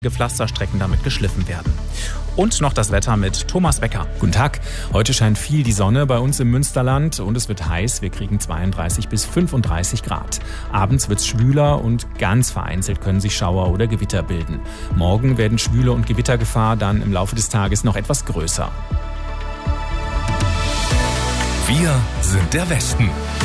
Pflasterstrecken damit geschliffen werden. Und noch das Wetter mit Thomas Becker. Guten Tag. Heute scheint viel die Sonne bei uns im Münsterland und es wird heiß. Wir kriegen 32 bis 35 Grad. Abends wird es schwüler und ganz vereinzelt können sich Schauer oder Gewitter bilden. Morgen werden Schwüle und Gewittergefahr dann im Laufe des Tages noch etwas größer. Wir sind der Westen.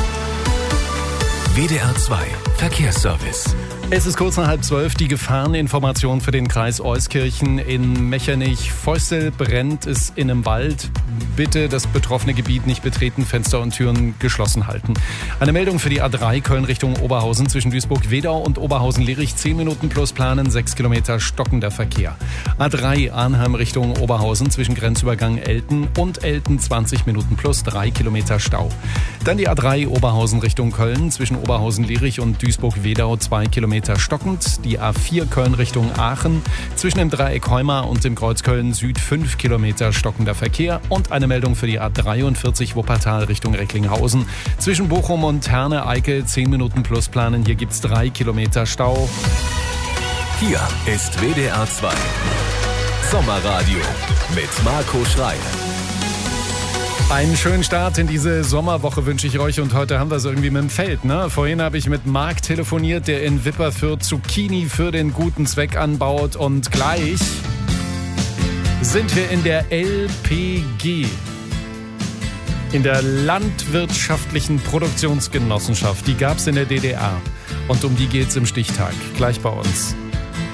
WDR 2 Verkehrsservice. Es ist kurz nach 11:30, die Gefahreninformation für den Kreis Euskirchen. In Mechernich-Feustel brennt es in einem Wald. Bitte das betroffene Gebiet nicht betreten, Fenster und Türen geschlossen halten. Eine Meldung für die A3 Köln Richtung Oberhausen zwischen Duisburg-Wedau und Oberhausen-Lierich. 10 Minuten plus planen, 6 Kilometer stockender Verkehr. A3 Arnheim Richtung Oberhausen zwischen Grenzübergang Elten und Elten 20 Minuten plus 3 Kilometer Stau. Dann die A3 Oberhausen Richtung Köln zwischen Oberhausen-Lierich und Duisburg-Wedau 2 Kilometer stockend. Die A4 Köln Richtung Aachen zwischen dem Dreieck Heumar und dem Kreuz Köln Süd 5 Kilometer stockender Verkehr. Und eine Meldung für die A43 Wuppertal Richtung Recklinghausen zwischen Bochum und Herne-Eickel 10 Minuten plus planen. Hier gibt's 3 Kilometer Stau. Hier ist WDR 2 Sommerradio mit Marco Schreil. Einen schönen Start in diese Sommerwoche wünsche ich euch und heute haben wir es irgendwie mit dem Feld. Ne? Vorhin habe ich mit Marc telefoniert, der in Wipperfürth Zucchini für den guten Zweck anbaut und gleich sind wir in der LPG, in der Landwirtschaftlichen Produktionsgenossenschaft. Die gab es in der DDR und um die geht es im Stichtag, gleich bei uns.